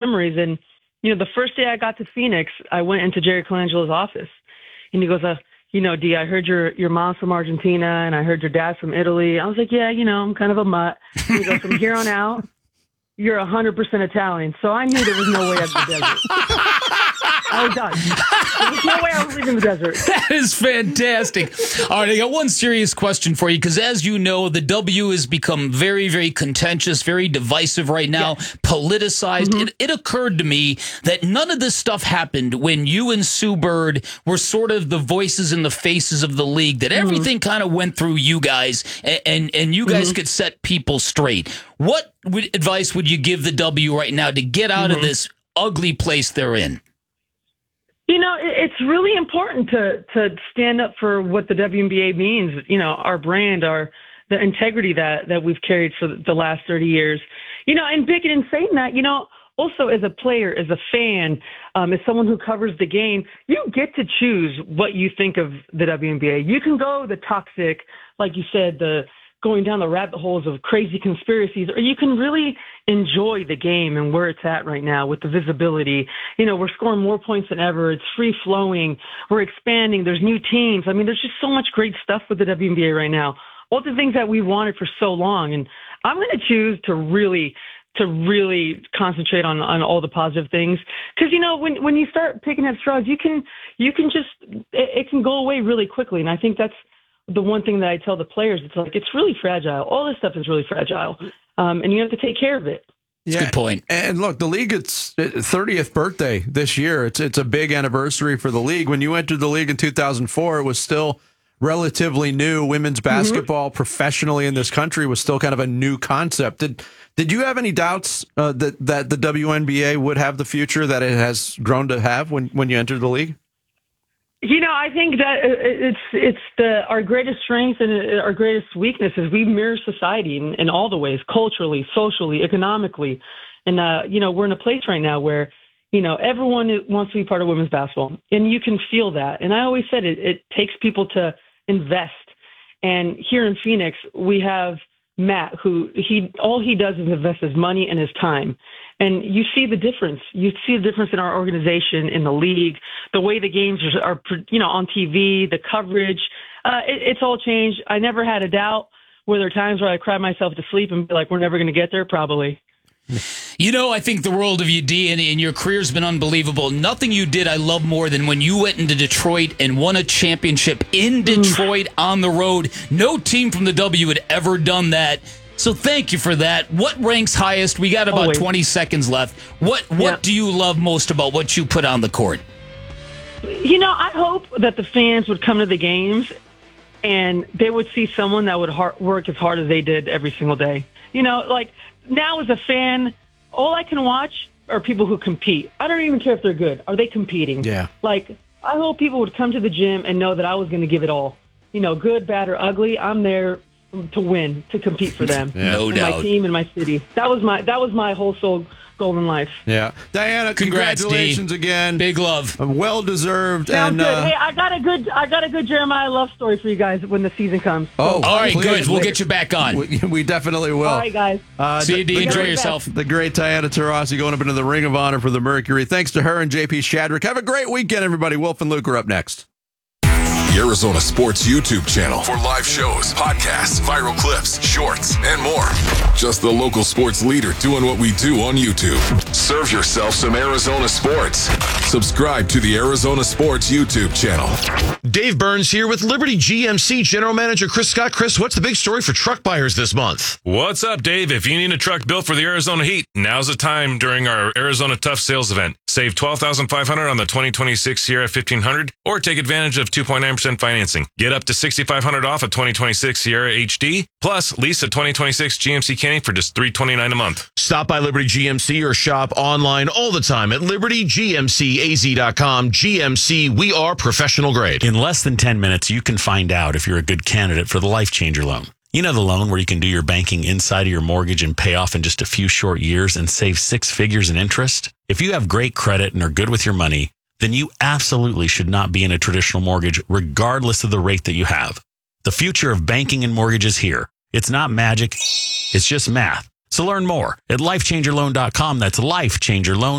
memories. And, the first day I got to Phoenix, I went into Jerry Colangelo's office. And he goes, D, I heard your mom's from Argentina, and I heard your dad's from Italy. I was like, yeah, I'm kind of a mutt. And he goes, from here on out, you're 100% Italian. So I knew there was no way out of the desert. I was done. There was no way I was leaving the desert. That is fantastic. All right, I got one serious question for you, because as you know, the W has become very, very contentious, very divisive right now, politicized. Mm-hmm. It occurred to me that none of this stuff happened when you and Sue Bird were sort of the voices and the faces of the league, that everything kind of went through you guys, and you guys could set people straight. What advice would you give the W right now to get out of this ugly place they're in? It's really important to stand up for what the WNBA means, our brand, the integrity that we've carried for the last 30 years. And Bick, in saying that, also as a player, as a fan, as someone who covers the game, you get to choose what you think of the WNBA. You can go the toxic, like you said, the going down the rabbit holes of crazy conspiracies, or you can really enjoy the game and where it's at right now with the visibility. We're scoring more points than ever. It's free flowing. We're expanding. There's new teams. I mean, there's just so much great stuff with the WNBA right now. All the things that we wanted for so long. And I'm going to choose to really concentrate on all the positive things. Because, when you start picking at straws, you can just, it can go away really quickly. And I think that's the one thing that I tell the players. It's like, it's really fragile. All this stuff is really fragile. And you have to take care of it. Yeah, good point. And look, the league, it's 30th birthday this year. It's a big anniversary for the league. When you entered the league in 2004, it was still relatively new. Women's basketball professionally in this country was still kind of a new concept. Did you have any doubts that the WNBA would have the future that it has grown to have when you entered the league? I think that it's our greatest strength and our greatest weakness is we mirror society in all the ways, culturally, socially, economically. And, we're in a place right now where, everyone wants to be part of women's basketball, and you can feel that. And I always said it takes people to invest. And here in Phoenix, we have Matt, who all he does is invest his money and his time. And you see the difference. You see the difference in our organization, in the league, the way the games are on TV, the coverage. It's all changed. I never had a doubt. Were there times where I cried myself to sleep and be like, we're never going to get there? Probably. I think the world of you, D, and your career's been unbelievable. Nothing you did I love more than when you went into Detroit and won a championship in Detroit on the road. No team from the W had ever done that. So thank you for that. What ranks highest? We got about 20 seconds left. What do you love most about what you put on the court? I hope that the fans would come to the games and they would see someone that would work as hard as they did every single day. Like now as a fan, all I can watch are people who compete. I don't even care if they're good. Are they competing? Yeah. Like, I hope people would come to the gym and know that I was going to give it all. Good, bad, or ugly, I'm there to win, to compete for them. No doubt. My team and my city. That was my whole soul goal in life. Yeah. Diana, Congrats, congratulations D. again. Big love. Well deserved. Sounds good. Hey, I got a good Jeremiah love story for you guys when the season comes. Oh, all right, please. good. We'll get you back on. We definitely will. All right, guys. See you, D. Enjoy yourself. The great Diana Taurasi going up into the Ring of Honor for the Mercury. Thanks to her and JP Shadrick. Have a great weekend, everybody. Wolf and Luke are up next. The Arizona Sports YouTube channel for live shows, podcasts, viral clips, shorts, and more. Just the local sports leader doing what we do on YouTube. Serve yourself some Arizona sports. Subscribe to the Arizona Sports YouTube channel. Dave Burns here with Liberty GMC General Manager Chris Scott. Chris, what's the big story for truck buyers this month? What's up, Dave? If you need a truck built for the Arizona heat, now's the time during our Arizona Tough Sales event. Save $12,500 on the 2026 Sierra 1500 or take advantage of 2.9% financing. Get up to $6,500 off a 2026 Sierra HD, plus lease a 2026 GMC Kenny for just $329 a month. Stop by Liberty GMC or shop online all the time at libertygmcaz.com. GMC, we are professional grade. In less than 10 minutes, you can find out if you're a good candidate for the Life Changer loan. You know the loan where you can do your banking inside of your mortgage and pay off in just a few short years and save six figures in interest? If you have great credit and are good with your money, then you absolutely should not be in a traditional mortgage regardless of the rate that you have. The future of banking and mortgage is here. It's not magic. It's just math. So learn more at lifechangerloan.com. That's lifechangerloan.com.